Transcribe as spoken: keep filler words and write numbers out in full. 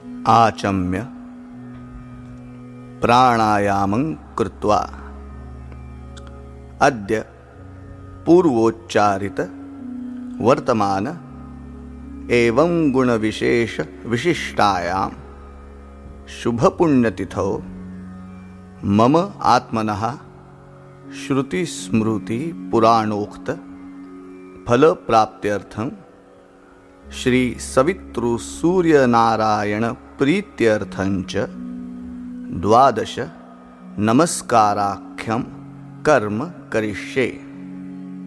आचम्य प्राणायामं कृत्वा अद्य पूर्वोच्चारित वर्तमान एवं गुण विशेष विशिष्टायां शुभ पुण्यतिथौ मम आत्मनः श्रुति स्मृति पुराणोक्त फल प्राप्त्यर्थं श्री सवितृ सूर्य नारायण प्रीत्यर्थंच द्वादश नमस्काराख्यं कर्म करिष्ये।